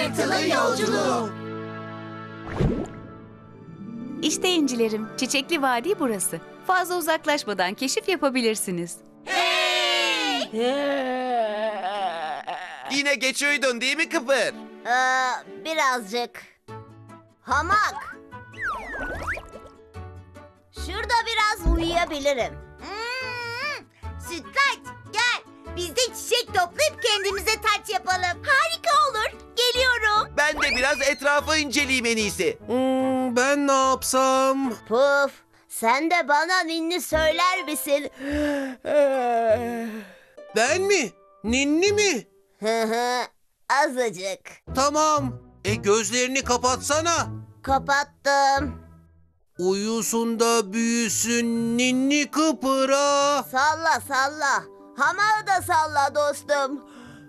Tırtılın yolculuğu. İşte incilerim, Çiçekli Vadi burası. Fazla uzaklaşmadan keşif yapabilirsiniz. Yine geç uyudun değil mi Kıpır? Birazcık. Hamak. Şurada biraz uyuyabilirim. Sütlaç gel. Biz de çiçek toplayıp kendimize taç yapalım. Harika olur. Geliyorum. Ben de biraz etrafı inceleyeyim en iyisi. Ben ne yapsam? Puf, sen de bana ninni söyler misin? Ben mi? Ninni mi? Hı hı, azıcık. Tamam. Gözlerini kapatsana. Kapattım. Uyusun da büyüsün ninni Kıpır'a. Salla salla. Hamağı da salla dostum.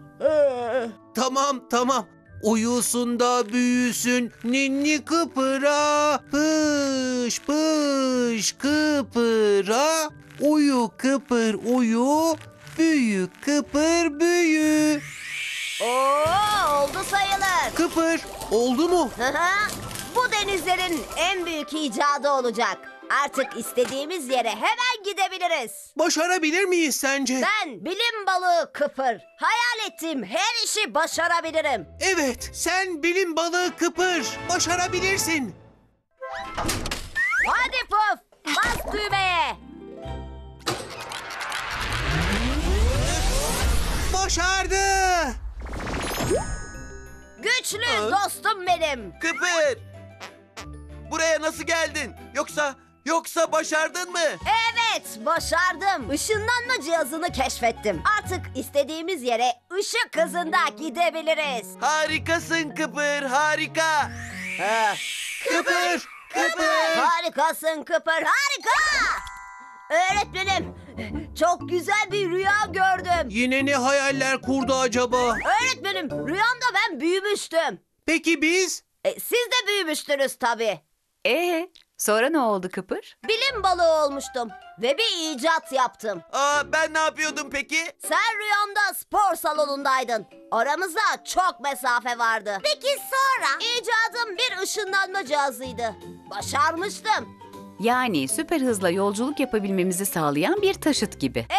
Tamam. Uyusun da büyüsün ninni Kıpır'a. Pış pış Kıpır'a. Uyu Kıpır uyu. Büyü Kıpır büyü. Oo, oldu sayılır. Kıpır oldu mu? Hı hı. Bu denizlerin en büyük icadı olacak. Artık istediğimiz yere hemen gidebiliriz. Başarabilir miyiz sence? Ben bilim balığı Kıpır. Hayal ettiğim her işi başarabilirim. Evet, sen bilim balığı Kıpır. Başarabilirsin. Hadi Puf, bas düğmeye. Başardı. Güçlü dostum benim. Kıpır! Buraya nasıl geldin? Yoksa başardın mı? Evet, başardım. Işınlanma cihazını keşfettim. Artık istediğimiz yere ışık hızında gidebiliriz. Harikasın Kıpır, harika. Kıpır. Harikasın Kıpır, harika! Öğretmenim, çok güzel bir rüya gördüm. Yine ne hayaller kurdu acaba? Öğretmenim, rüyamda ben büyümüştüm. Peki biz? Siz de büyümüştünüz tabii. Sonra ne oldu Kıpır? Bilim balığı olmuştum ve bir icat yaptım. Ben ne yapıyordum peki? Sen rüyamda spor salonundaydın. Aramızda çok mesafe vardı. Peki sonra? İcadım bir ışınlanma cihazıydı. Başarmıştım. Yani süper hızla yolculuk yapabilmemizi sağlayan bir taşıt gibi.